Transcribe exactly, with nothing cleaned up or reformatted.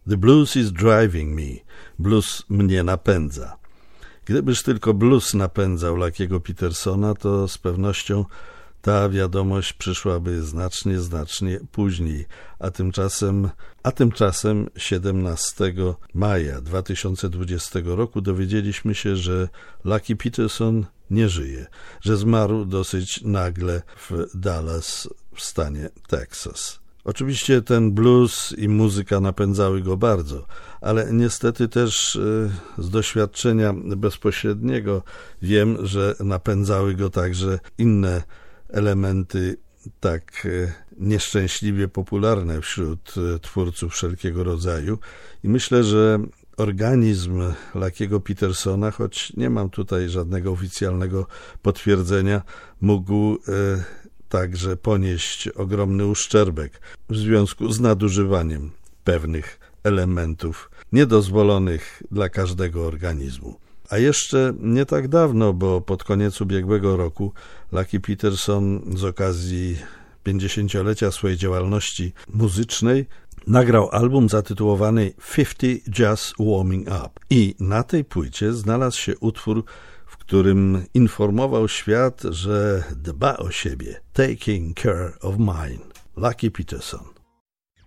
The blues is driving me. Blues mnie napędza. Gdybyż tylko blues napędzał Lucky'ego Petersona, to z pewnością ta wiadomość przyszłaby znacznie, znacznie później, a tymczasem, a tymczasem siedemnastego maja dwa tysiące dwudziestego roku dowiedzieliśmy się, że Lucky Peterson nie żyje, że zmarł dosyć nagle w Dallas w stanie Texas. Oczywiście ten blues i muzyka napędzały go bardzo, ale niestety też z doświadczenia bezpośredniego wiem, że napędzały go także inne elementy tak nieszczęśliwie popularne wśród twórców wszelkiego rodzaju i myślę, że organizm Lucky'ego Petersona, choć nie mam tutaj żadnego oficjalnego potwierdzenia, mógł także ponieść ogromny uszczerbek w związku z nadużywaniem pewnych elementów niedozwolonych dla każdego organizmu. A jeszcze nie tak dawno, bo pod koniec ubiegłego roku Lucky Peterson z okazji pięćdziesięciolecia swojej działalności muzycznej nagrał album zatytułowany fifty Just Warming Up i na tej płycie znalazł się utwór, w którym informował świat, że dba o siebie. Taking Care of Mine. Lucky Peterson.